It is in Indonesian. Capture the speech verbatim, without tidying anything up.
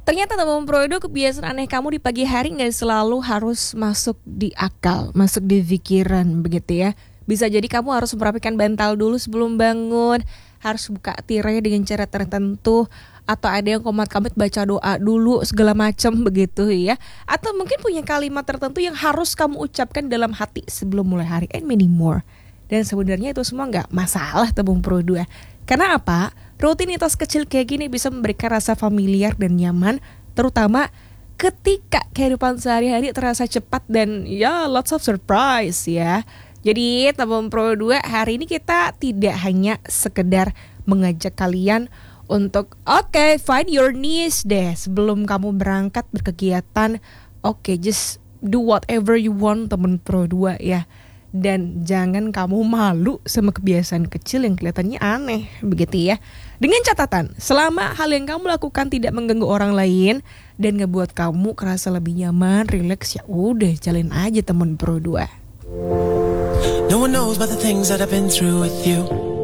Ternyata teman Prodo, kebiasaan aneh kamu di pagi hari nggak selalu harus masuk di akal, masuk di pikiran begitu ya. Bisa jadi kamu harus merapikan bantal dulu sebelum bangun, harus buka tirai dengan cara tertentu, atau ada yang komat-kamit baca doa dulu segala macam begitu ya. Atau mungkin punya kalimat tertentu yang harus kamu ucapkan dalam hati sebelum mulai hari, and many more. Dan sebenarnya itu semua nggak masalah teman Prodo. Karena apa? Rutinitas kecil kayak gini bisa memberikan rasa familiar dan nyaman, terutama ketika kehidupan sehari-hari terasa cepat dan ya lots of surprise ya. Jadi teman Pro dua, hari ini kita tidak hanya sekedar mengajak kalian untuk oke okay, find your niche deh sebelum kamu berangkat berkegiatan. Oke, okay, just do whatever you want teman Pro dua ya. Dan jangan kamu malu sama kebiasaan kecil yang kelihatannya aneh begitu ya. Dengan catatan, selama hal yang kamu lakukan tidak mengganggu orang lain dan ngebuat kamu kerasa lebih nyaman, rileks, ya udah jalin aja teman Pro dua. No one knows about the things that I've been through with you.